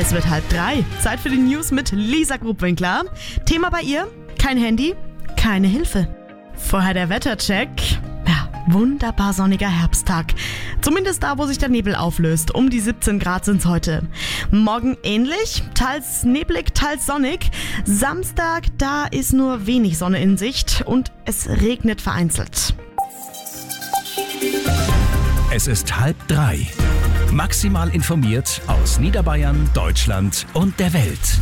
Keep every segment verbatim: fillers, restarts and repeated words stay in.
Es wird halb drei. Zeit für die News mit Lisa Grubwinkler. Thema bei ihr: kein Handy, keine Hilfe. Vorher der Wettercheck. Ja, wunderbar sonniger Herbsttag. Zumindest da, wo sich der Nebel auflöst. Um die siebzehn Grad sind's heute. Morgen ähnlich, teils neblig, teils sonnig. Samstag, da ist nur wenig Sonne in Sicht und es regnet vereinzelt. Es ist halb drei. Maximal informiert aus Niederbayern, Deutschland und der Welt.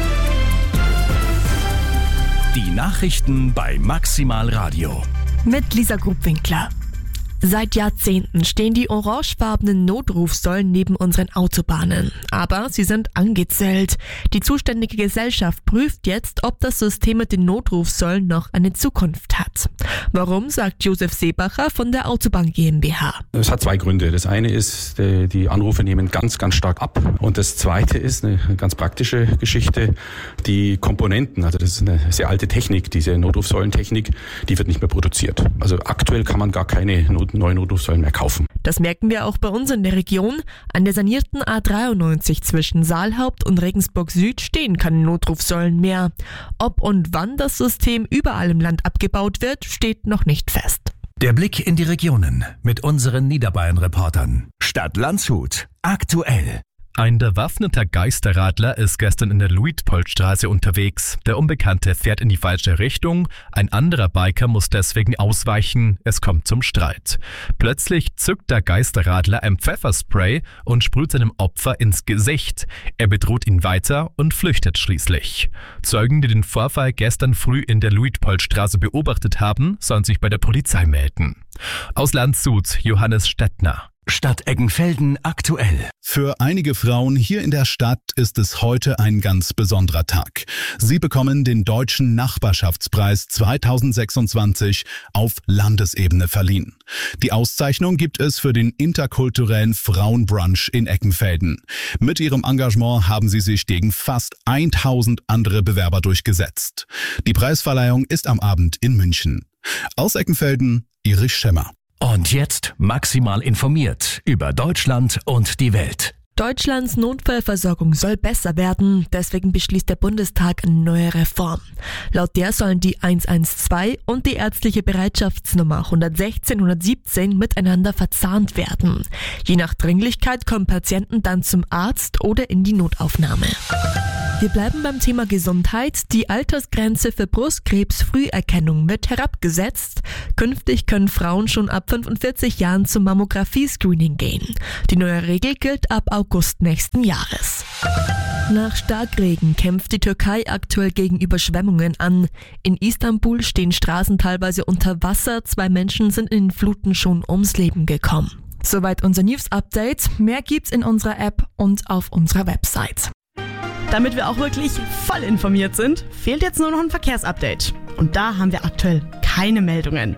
Die Nachrichten bei Maximal Radio. Mit Lisa Grubwinkler. Seit Jahrzehnten stehen die orangefarbenen Notrufsäulen neben unseren Autobahnen. Aber sie sind angezählt. Die zuständige Gesellschaft prüft jetzt, ob das System mit den Notrufsäulen noch eine Zukunft hat. Warum, sagt Josef Seebacher von der Autobahn GmbH. Es hat zwei Gründe. Das eine ist, die Anrufe nehmen ganz, ganz stark ab. Und das zweite ist eine ganz praktische Geschichte. Die Komponenten, also das ist eine sehr alte Technik, diese Notrufsäulentechnik, die wird nicht mehr produziert. Also aktuell kann man gar keine Not neue Notrufsäulen mehr kaufen. Das merken wir auch bei uns in der Region. An der sanierten A dreiundneunzig zwischen Saalhaupt und Regensburg Süd stehen keine Notrufsäulen mehr. Ob und wann das System überall im Land abgebaut wird, steht noch nicht fest. Der Blick in die Regionen mit unseren Niederbayern-Reportern. Stadt Landshut. Aktuell. Ein bewaffneter Geisterradler ist gestern in der Luitpoldstraße unterwegs. Der Unbekannte fährt in die falsche Richtung. Ein anderer Biker muss deswegen ausweichen. Es kommt zum Streit. Plötzlich zückt der Geisterradler ein Pfefferspray und sprüht seinem Opfer ins Gesicht. Er bedroht ihn weiter und flüchtet schließlich. Zeugen, die den Vorfall gestern früh in der Luitpoldstraße beobachtet haben, sollen sich bei der Polizei melden. Aus Landshut, Johannes Stettner. Stadt Eggenfelden aktuell. Für einige Frauen hier in der Stadt ist es heute ein ganz besonderer Tag. Sie bekommen den Deutschen Nachbarschaftspreis zweitausendsechsundzwanzig auf Landesebene verliehen. Die Auszeichnung gibt es für den interkulturellen Frauenbrunch in Eggenfelden. Mit ihrem Engagement haben sie sich gegen fast tausend andere Bewerber durchgesetzt. Die Preisverleihung ist am Abend in München. Aus Eggenfelden, Erich Schemmer. Und jetzt maximal informiert über Deutschland und die Welt. Deutschlands Notfallversorgung soll besser werden, deswegen beschließt der Bundestag eine neue Reform. Laut der sollen die eins eins zwei und die ärztliche Bereitschaftsnummer hundertsechzehn hundertsiebzehn miteinander verzahnt werden. Je nach Dringlichkeit kommen Patienten dann zum Arzt oder in die Notaufnahme. Wir bleiben beim Thema Gesundheit. Die Altersgrenze für Brustkrebsfrüherkennung wird herabgesetzt. Künftig können Frauen schon ab fünfundvierzig Jahren zum Mammographie-Screening gehen. Die neue Regel gilt ab August nächsten Jahres. Nach Starkregen kämpft die Türkei aktuell gegen Überschwemmungen an. In Istanbul stehen Straßen teilweise unter Wasser. Zwei Menschen sind in den Fluten schon ums Leben gekommen. Soweit unser News-Update. Mehr gibt's in unserer App und auf unserer Website. Damit wir auch wirklich voll informiert sind, fehlt jetzt nur noch ein Verkehrsupdate. Und da haben wir aktuell keine Meldungen.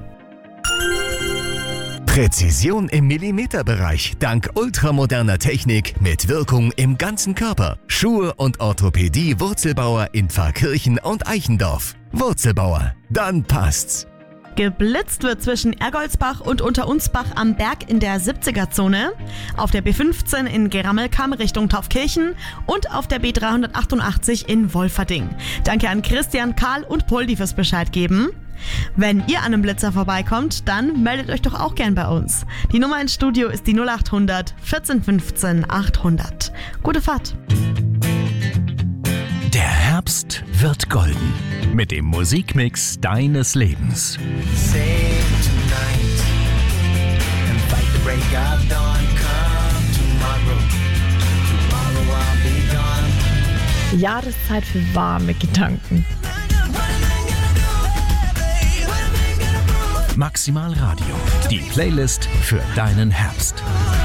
Präzision im Millimeterbereich dank ultramoderner Technik mit Wirkung im ganzen Körper. Schuhe und Orthopädie Wurzelbauer in Pfarrkirchen und Eichendorf. Wurzelbauer, dann passt's. Geblitzt wird zwischen Ergoldsbach und Unterunsbach am Berg in der siebziger-Zone, auf der B fünfzehn in Gerammelkamm Richtung Taufkirchen und auf der B dreihundertachtundachtzig in Wolferding. Danke an Christian, Karl und Poldi fürs Bescheid geben. Wenn ihr an einem Blitzer vorbeikommt, dann meldet euch doch auch gern bei uns. Die Nummer ins Studio ist die null acht hundert vierzehn fünfzehn achthundert. Gute Fahrt! Der Herbst wird golden mit dem Musikmix deines Lebens. Jahreszeit für warme Gedanken. Maximal Radio, die Playlist für deinen Herbst.